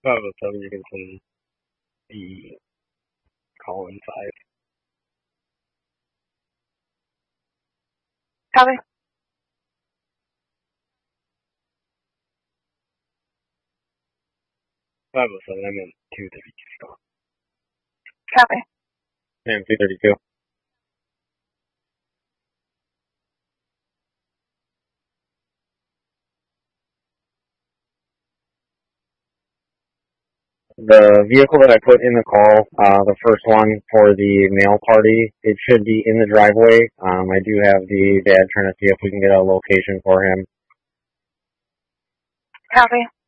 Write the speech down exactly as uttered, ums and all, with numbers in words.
five oh seven, you can send the call in five. Copy. five oh seven, I'm in two thirty-two. Copy. I'm two thirty-two. The vehicle that I put in the call, uh, the first one for the mail party, it should be in the driveway. Um, I do have the dad trying to see if we can get a location for him. Copy.